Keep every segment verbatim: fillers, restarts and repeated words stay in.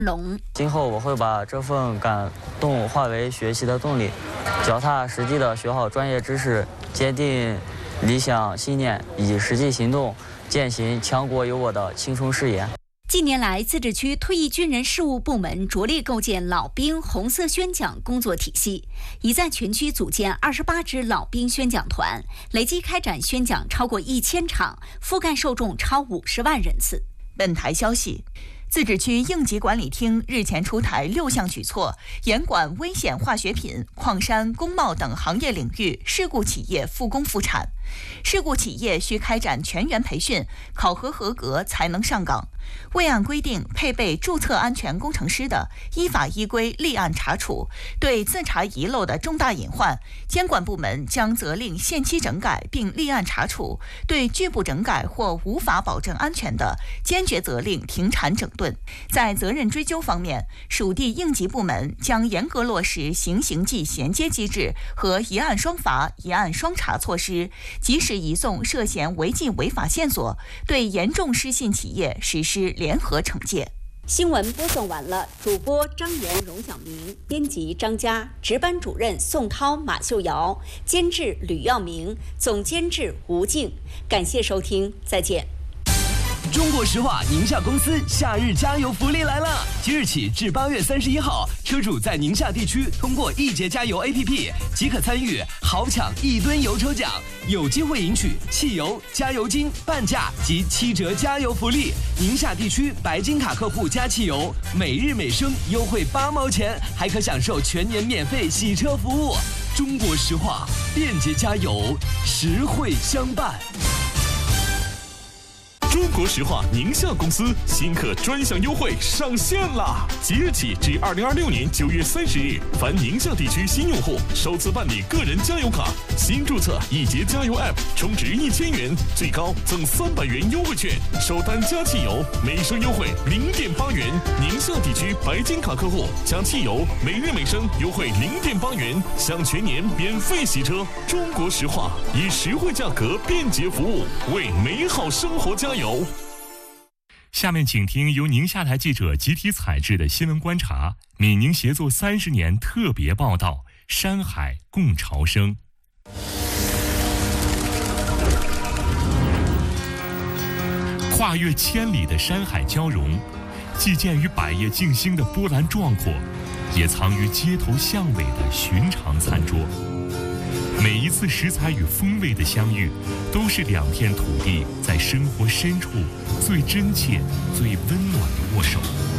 龙。 今后我会把这份感动化为学习的动力，脚踏实地的学好专业知识，坚定理想信念，以实际行动践行强国有我的青春誓言。 近年来，自治区退役军人事务部门着力构建老兵红色宣讲工作体系，已在全区组建二十八支老兵宣讲团，累计开展宣讲超过一千场，覆盖受众超五十万人次。 本台消息。自治区应急管理厅日前出台六项举措，严管危险化学品、矿山、工贸等行业领域事故企业复工复产。事故企业需开展全员培训，考核合格才能上岗。未按规定配备注册安全工程师的，依法依规立案查处。对自查遗漏的重大隐患，监管部门将责令限期整改并立案查处；对拒不整改或无法保证安全的，坚决责令停产整顿。在责任追究方面，属地应急部门将严格落实刑刑纪衔接机制和一案双罚、一案双查措施，及时移送涉嫌违纪违法线索，对严重失信企业实施联合惩戒。 新闻播送完了，主播张岩、荣晓明，编辑张佳，值班主任宋涛、马秀瑶，监制吕耀明，总监制吴静。感谢收听，再见。 中国石化宁夏公司夏日加油福利来了！即日起至八月三十一号，车主在宁夏地区通过易捷加油 A P P 即可参与豪抢一吨油抽奖，有机会赢取汽油、加油金、半价及七折加油福利。宁夏地区白金卡客户加汽油，每日每升优惠八毛钱，还可享受全年免费洗车服务。中国石化，便捷加油，实惠相伴。 中国石化宁夏公司新客专享优惠上线啦！即日起至二零二六年九月三十日，凡宁夏地区新用户首次办理个人加油卡，新注册易捷加油 App， 充值一千元，最高赠三百元优惠券，首单加汽油每升优惠零点八元。宁夏地区白金卡客户加汽油每日每升优惠零点八元，享全年免费洗车。中国石化以实惠价格、便捷服务为美好生活加油。 下面请听由宁夏台记者集体采制的新闻观察，闽宁协作三十年特别报道：山海共潮生。跨越千里的山海交融，既见于百业竞兴的波澜壮阔，也藏于街头巷尾的寻常餐桌。每一次食材与风味的相遇，都是两片土地在生活深处最真切、最温暖的握手。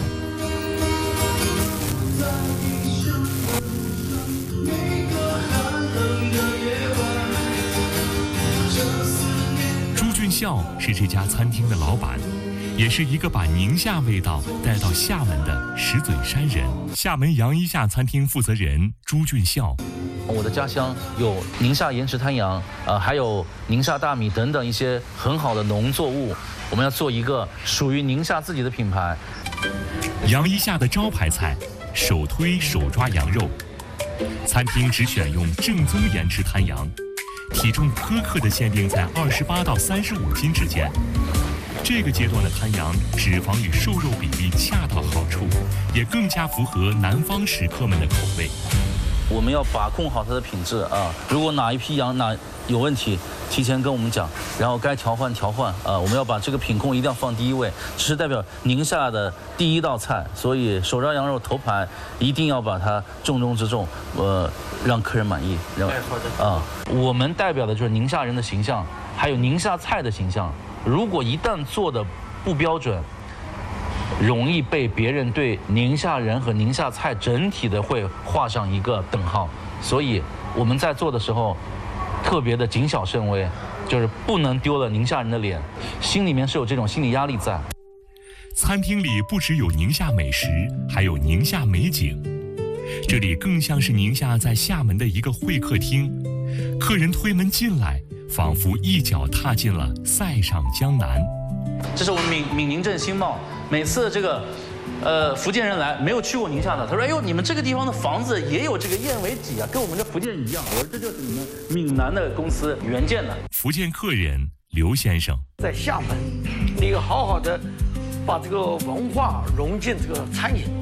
朱俊孝是这家餐厅的老板，也是一个把宁夏味道带到厦门的石嘴山人。厦门杨一夏餐厅负责人朱俊孝。 我的家乡有宁夏盐池滩羊，呃，还有宁夏大米等等一些很好的农作物，我们要做一个属于宁夏自己的品牌。 杨一夏的招牌菜，手推手抓羊肉，餐厅只选用正宗盐池滩羊，体重苛刻的限定在二十八到三十五斤之间。这个阶段的滩羊脂肪与瘦肉比例恰到好处，也更加符合南方食客们的口味。 我们要把控好它的品质啊！如果哪一批羊哪有问题，提前跟我们讲，然后该调换调换啊！我们要把这个品控一定要放第一位，这是代表宁夏的第一道菜，所以手抓羊肉头盘一定要把它重中之重，呃，让客人满意。让啊，我们代表的就是宁夏人的形象，还有宁夏菜的形象。如果一旦做的不标准，容易被别人对宁夏人和宁夏菜整体的会画上一个等号，所以我们在做的时候特别的谨小慎微，就是不能丢了宁夏人的脸，心里面是有这种心理压力在。 餐厅里不只有宁夏美食，还有宁夏美景，这里更像是宁夏在厦门的一个会客厅，客人推门进来，仿佛一脚踏进了塞上江南。 这是我们闽闽宁镇新茂，每次这个，呃，福建人来没有去过宁夏的，他说：“哎呦，你们这个地方的房子也有这个燕尾脊啊，跟我们这福建一样。”我说：“这就是你们闽南的公司原建的。” 福建客人刘先生在厦门一个好好的把这个文化融进这个餐饮。